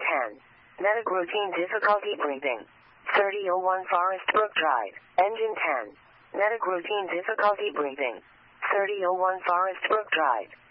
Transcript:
10. Medic routine difficulty breathing. 3001 Forest Brook Drive. Engine 10. Medic routine difficulty breathing. 3001 Forest Brook Drive.